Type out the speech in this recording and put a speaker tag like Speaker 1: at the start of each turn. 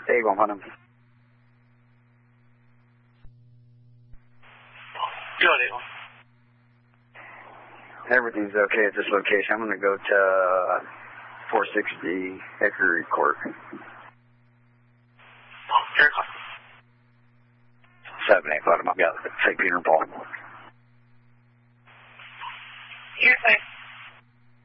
Speaker 1: Hey, go on him.
Speaker 2: Good, Eagle.
Speaker 1: Everything's okay at this location. I'm going to go to 460 Hickory Court.
Speaker 2: Very close.
Speaker 1: 7-8, let him up. Yeah, St. Peter and Paul.
Speaker 3: You're 5